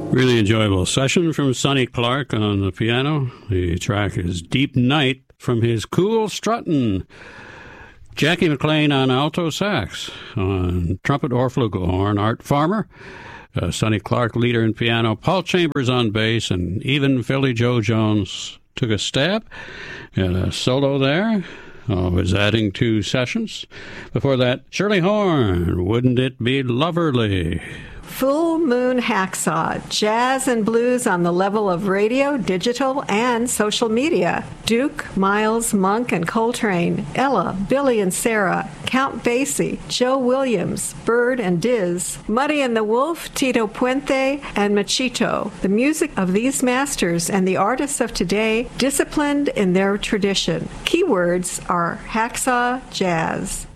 Really enjoyable session from Sonny Clark on the piano. The track is Deep Night from his Cool Struttin'. Jackie McLean on alto sax, on trumpet or flugelhorn, Art Farmer, Sonny Clark leader and piano, Paul Chambers on bass, and even Philly Joe Jones took a stab at a solo there. Was adding 2 sessions. Before that, Shirley Horn, Wouldn't It Be Loverly? Full Moon Hacksaw, jazz and blues on the level of radio, digital, and social media. Duke, Miles, Monk, and Coltrane, Ella, Billy and Sarah, Count Basie, Joe Williams, Bird and Diz, Muddy and the Wolf, Tito Puente, and Machito. The music of these masters and the artists of today disciplined in their tradition. Keywords are hacksaw jazz.